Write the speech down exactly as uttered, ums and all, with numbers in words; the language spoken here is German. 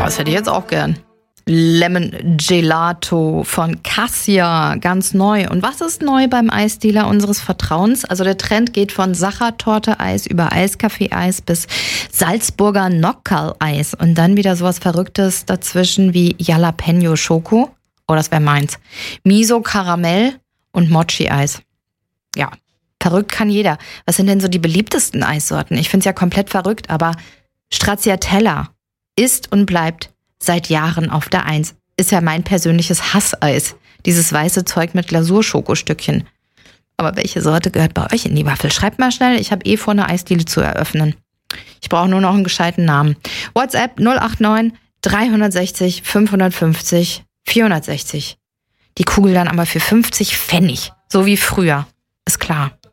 das hätte ich jetzt auch gern. Lemon Gelato von Cassia, ganz neu. Und was ist neu beim Eisdealer unseres Vertrauens? Also der Trend geht von Sachertorte-Eis über Eiskaffee-Eis bis Salzburger Nockerl-Eis und dann wieder sowas Verrücktes dazwischen wie Jalapeno Schoko. Oh, das wäre meins. Miso Karamell und Mochi-Eis. Ja, verrückt kann jeder. Was sind denn so die beliebtesten Eissorten? Ich finde es ja komplett verrückt, aber Stracciatella ist und bleibt seit Jahren auf der Eins. Ist ja mein persönliches Hasseis. Dieses weiße Zeug mit Glasur-Schokostückchen. Aber welche Sorte gehört bei euch in die Waffel? Schreibt mal schnell, ich habe eh vor, eine Eisdiele zu eröffnen. Ich brauche nur noch einen gescheiten Namen. WhatsApp null acht neun drei sechs null fünf fünf null vier sechs null. Die Kugel dann aber für fünfzig Pfennig. So wie früher. Ist klar.